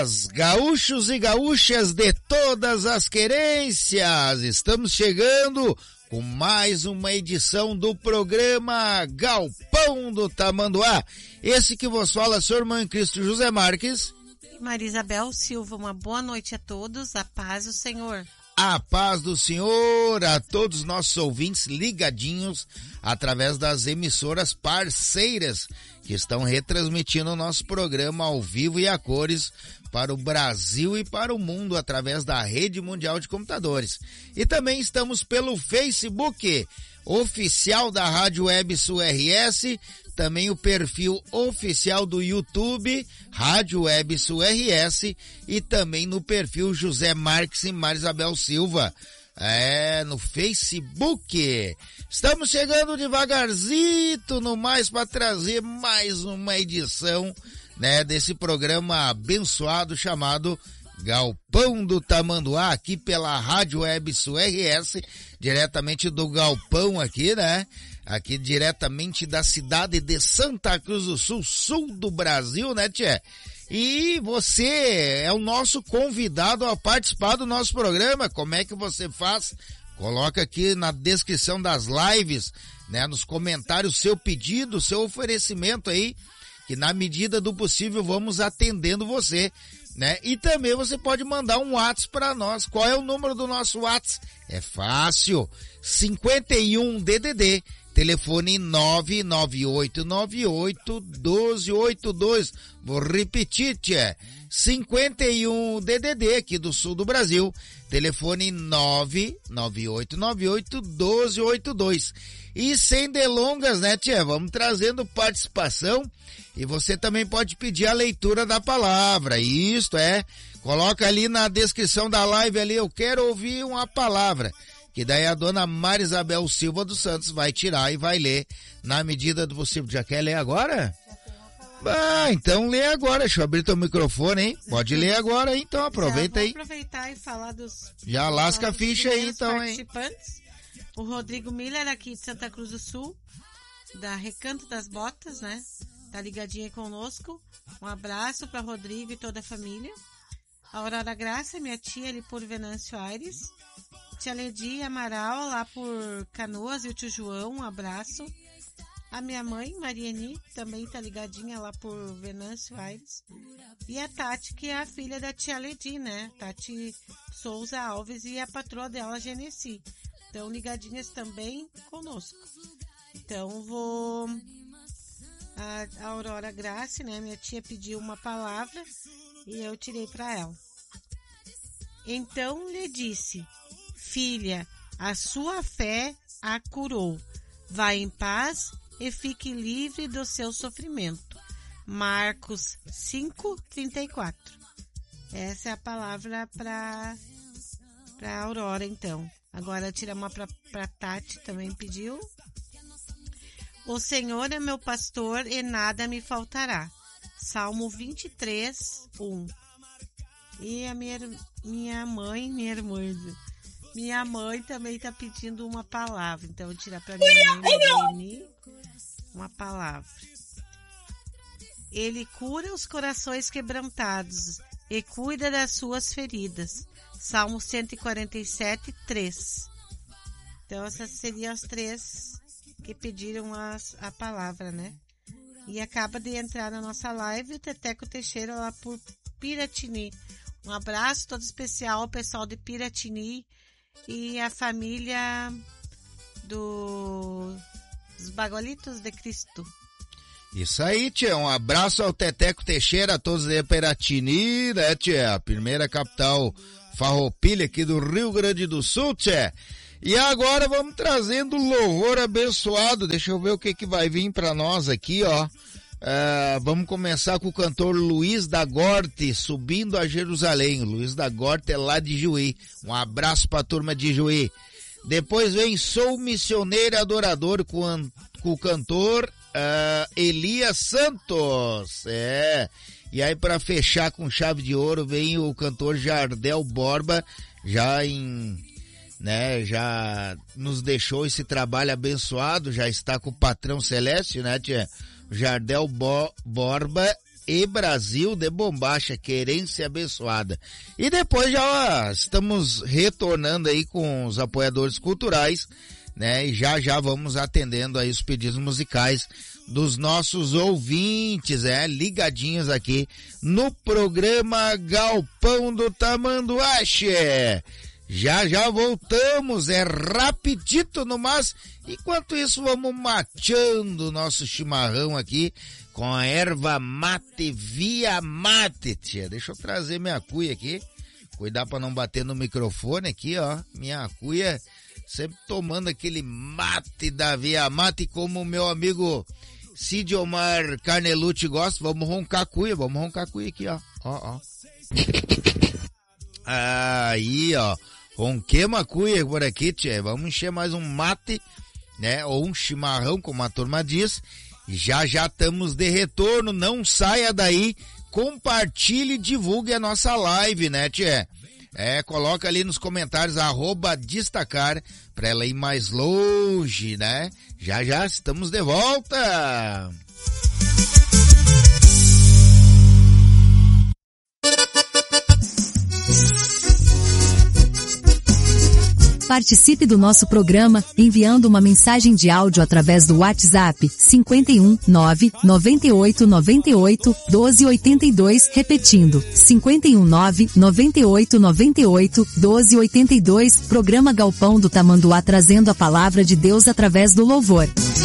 dias, gaúchos e gaúchas de todas as querências. Estamos chegando com mais uma edição do programa Galpão do Tamanduá. Esse que vos fala, seu irmão em Cristo José Marques. Maria Isabel Silva, uma boa noite a todos, a paz do Senhor. A paz do Senhor a todos os nossos ouvintes ligadinhos através das emissoras parceiras que estão retransmitindo o nosso programa ao vivo e a cores para o Brasil e para o mundo através da Rede Mundial de Computadores. E também estamos pelo Facebook oficial da Rádio Web Sul RS, também o perfil oficial do YouTube, Rádio Web Sul RS, e também no perfil José Marques e Maria Isabel Silva, no Facebook. Estamos chegando devagarzito no mais para trazer mais uma edição, desse programa abençoado chamado Galpão do Tamanduá, aqui pela Rádio Web Sul RS, diretamente do Galpão aqui, aqui diretamente da cidade de Santa Cruz do Sul, sul do Brasil, tchê? E você é o nosso convidado a participar do nosso programa. Como é que você faz? Coloca aqui na descrição das lives, nos comentários, seu pedido, seu oferecimento aí, que na medida do possível vamos atendendo você, E também você pode mandar um WhatsApp para nós. Qual é o número do nosso WhatsApp? É fácil, 51 DDD, telefone 99898-1282. Vou repetir, 51 DDD aqui do sul do Brasil, telefone 99898-1282. E sem delongas, vamos trazendo participação. E você também pode pedir a leitura da palavra. Isto coloca ali na descrição da live ali, eu quero ouvir uma palavra. Que daí a dona Maria Isabel Silva dos Santos vai tirar e vai ler na medida do possível. Já quer ler agora? Então lê agora. Deixa eu abrir teu microfone, hein? Pode ler agora, hein? Então aproveita aí. Vou aproveitar e falar dos... Já lasca a ficha aí, então, hein? O Rodrigo Miller, aqui de Santa Cruz do Sul, da Recanto das Botas, Tá ligadinha conosco. Um abraço para Rodrigo e toda a família. A Aurora Graça, minha tia, ali por Venâncio Aires. Tia Ledi Amaral, lá por Canoas, e o tio João, um abraço. A minha mãe, Mariani, também tá ligadinha lá por Venâncio Aires. E a Tati, que é a filha da tia Ledi, Tati Souza Alves, e a patroa dela, Genesi. Então, ligadinhas também conosco. Então, vou... A Aurora Graça, minha tia pediu uma palavra e eu tirei para ela. Então lhe disse: filha, a sua fé a curou. Vá em paz e fique livre do seu sofrimento. Marcos 5:34. Essa é a palavra para Aurora, então. Agora tira uma para Tati, também pediu. O Senhor é meu pastor e nada me faltará. Salmo 23:1. E a minha mãe também está pedindo uma palavra. Então, eu vou tirar para minha mãe uma palavra. Ele cura os corações quebrantados e cuida das suas feridas. Salmo 147:3. Então, essas seriam as três que pediram a palavra, E acaba de entrar na nossa live o Teteco Teixeira lá por Piratini. Um abraço todo especial ao pessoal de Piratini e a família dos Bagolitos de Cristo. Isso aí, tia. Um abraço ao Teteco Teixeira, a todos de Piratini, tia? A primeira capital farroupilha aqui do Rio Grande do Sul, tia. E agora vamos trazendo louvor abençoado. Deixa eu ver o que vai vir para nós aqui, vamos começar com o cantor Luiz da Gorte, Subindo a Jerusalém. O Luiz da Gorte é lá de Juí. Um abraço pra turma de Juí. Depois vem Sou Missioneiro Adorador com o cantor Elias Santos. E aí para fechar com chave de ouro vem o cantor Jardel Borba, já nos deixou esse trabalho abençoado, já está com o patrão celeste, tia? Jardel Borba, e Brasil de Bombacha, querência abençoada. E depois já estamos retornando aí com os apoiadores culturais, né? E já vamos atendendo aí os pedidos musicais dos nossos ouvintes, ligadinhos aqui no programa Galpão do Tamanduache. Já voltamos, rapidito no mas, enquanto isso vamos mateando o nosso chimarrão aqui com a erva mate via mate, tia. Deixa eu trazer minha cuia aqui, cuidar pra não bater no microfone aqui, ó, minha cuia sempre tomando aquele mate da via mate, como o meu amigo Cid Omar Carnelucci gosta. Vamos roncar a cuia aqui, ó. Aí, ó, ronquemos a cuia por aqui, tchê. Vamos encher mais um mate, né, ou um chimarrão, como a turma diz. Já estamos de retorno, não saia daí, compartilhe e divulgue a nossa live, né, tchê? Coloca ali nos comentários, @destacar, pra ela ir mais longe, né? Já estamos de volta! Participe do nosso programa enviando uma mensagem de áudio através do WhatsApp 51 998 98 1282, repetindo 51 998 98 1282. Programa Galpão do Tamanduá, trazendo a palavra de Deus através do louvor.